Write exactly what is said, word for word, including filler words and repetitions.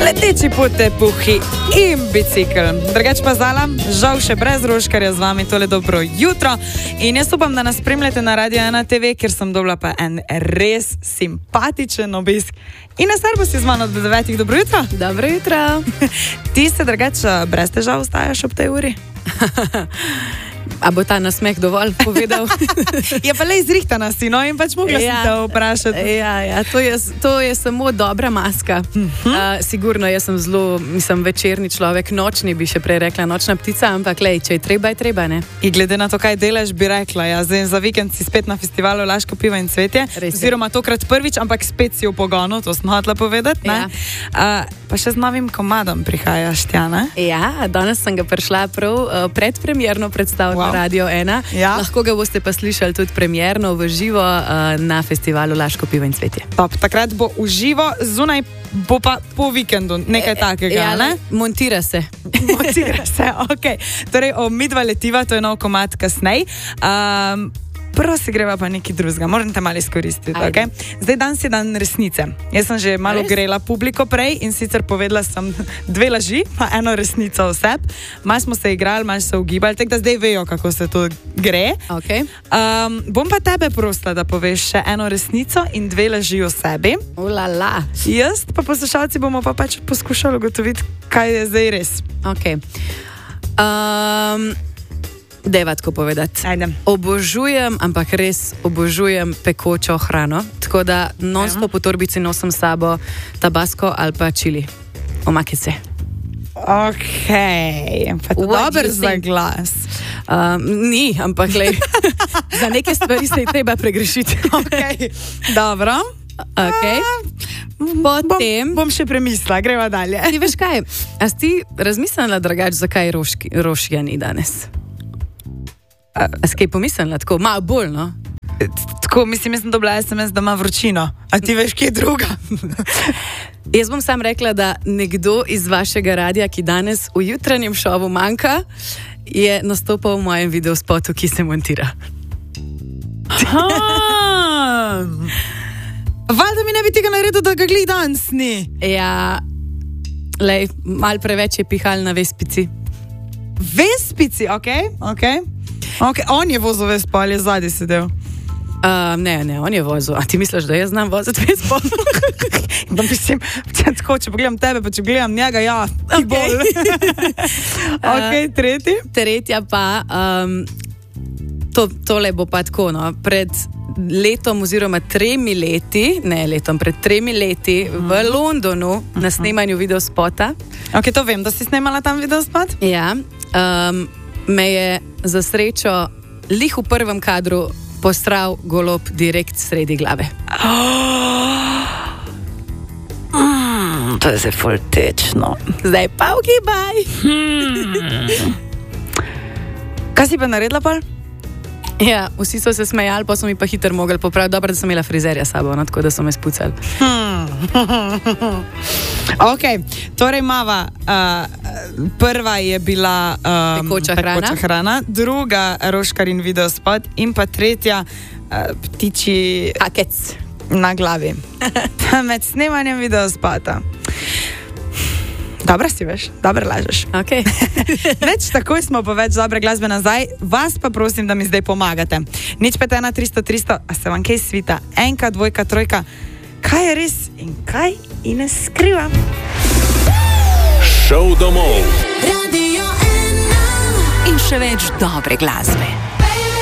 leteči potepuhi in bicikl. Drugač pa Zala, žal še brez Roškarja z vami tole dobro jutro. In jaz upam, da nas spremljate na Radio ena te ve, kjer sem dobila pa en res simpatičen obisk. In na Srbo si z mano do devetih. Dobro jutro. Dobro jutro. Ti se drugač brez težav vstajaš ob tej uri? A bo ta nasmeh dovolj povedal? Je pa le izrihtana si, no, in pač mogla ja, si te vprašati. Ja, ja, to je, to je samo dobra maska. Uh-huh. Uh, sigurno, jaz sem zelo, mislim, večerni človek, nočni bi še prej rekla, nočna ptica, ampak lej, če je treba, je treba, ne? In glede na to, kaj delaš, bi rekla, ja, zdaj za vikend si spet na festivalu Laško pivo in cvetje, oziroma tokrat prvič, ampak spet si v pogonu, to smo hotela povedati, ne? Ja. Uh, pa še z novim komadom prihajaš, Tjana? Ja, danes sem ga prišla prav uh, predpremierno predstaviti. Wow. Radio ena. Ja. Lahko ga boste pa slišali tudi premierno v živo uh, na festivalu Laško pivo in cvetje. Top, takrat bo v živo, zunaj bo pa po vikendu, nekaj e, takega, ja, ne? Montira se. Montira se, ok. Torej, o midva letiva, to je nov komad kasnej. Um, Prvo si greva pa nekaj drugega, moram te malo izkoristiti, ok? Zdaj danes je dan resnice. Jaz sem že malo Res? grela publiko prej in sicer povedala sem dve laži, pa eno resnico vseb. Malo smo se igrali, malo se ugibali, tako da zdaj vejo, kako se to gre. Okay. Um, bom pa tebe prosila, da poveš še eno resnico in dve laži o sebi. Ulala. Jaz pa poslušalci bomo pa pač poskušali ugotoviti, kaj je zdaj res. Ok. Um... Dejva tako povedati. Ajde. Obožujem, ampak res obožujem pekočo hrano, tako da non-stop po torbici nosim s sabo tabasko ali pa čili. Omakice. Ok, pa to dober za glas. Um, ni, ampak lej, za neke stvari se je treba pregrešiti. Ok, dobro. Ok. Potem... Bom, bom še premislila, greva dalje. Ti veš kaj, a si ti razmislila drugač, zakaj roški, rošja ni danes? A, a si kaj pomislila, tako malo bolj, no? Tako, mislim, jaz sem dobila es em es, da ima vročino. A ti veš, kje je druga? Jaz bom sam rekla, da nekdo iz vašega radia, ki danes v jutranjem šovu manjka, je nastopal v mojem videospotu, ki se montira. Valjda mi ne bi tega naredil, da ga glih danes ni. Ja, lej, malo preveč je pihal na Vespici. Vespici, okej, okay, okej. Okay. Okay, on je vozil Vespo ali je zadnji sedel? Uh, ne, ne, on je vozil. A ti misliš, da jaz znam voziti Vespo? Da mislim, če, tako, če pogledam tebe, pa če gledam njega, ja, ti okay. bolj. Ok, tretji? Uh, tretja pa, um, to, tole bo pa tako, no, pred letom oziroma tremi leti, ne letom, pred tremi leti uh-huh. v Londonu uh-huh. na snemanju videospota. Ok, to vem, da si snemala tam videospot? Ja, um, me je za srečo lih v prvem kadru postral golob direkt sredi glave. Mm, to je zdaj ful tečno. Zdaj pa ugibaj. Hmm. Kaj si pa naredila pol? Ja, vsi so se smejali, pa so mi pa hitro mogli popraviti. Dobro, da sem imela frizerja s sabo, no, tako da so me spucali. Hmm. Ok, torej mava, uh, prva je bila um, pekoča, hrana. pekoča hrana, druga Roškarin videospot in pa tretja uh, ptiči Hakec na glavi. Med snemanjem videospota. Dobro si veš, dobro lažeš. Okay. Več takoj smo pa več dobre glasbe nazaj. Vas pa prosim, da mi zdaj pomagate. Nič pet ena tristo tristo, a se vam kaj svita? Enka, dvojka, trojka. Kaj je res in kaj in ne skriva? Šov domov. Radio ena. In še več dobre glasbe.